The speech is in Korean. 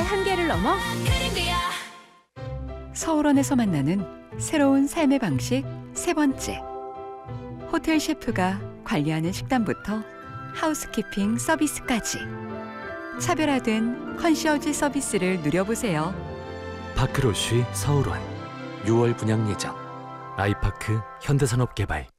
한계를 넘어 서울원에서 만나는 새로운 삶의 방식 세 번째. 호텔 셰프가 관리하는 식단부터 하우스키핑 서비스까지 차별화된 컨시어지 서비스를 누려보세요. 파크로쉬 서울원 6월 분양 예정. 아이파크 현대산업개발.